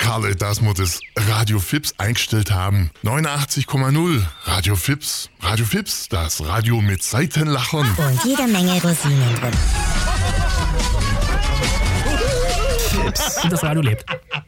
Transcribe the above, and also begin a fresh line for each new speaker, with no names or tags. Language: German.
Karle, das muss das Radio Fips eingestellt haben. 89,0 Radio Fips. Radio Fips, das Radio mit Seitenlachern.
Und jede Menge Rosinen drin.
Und das Radio lebt.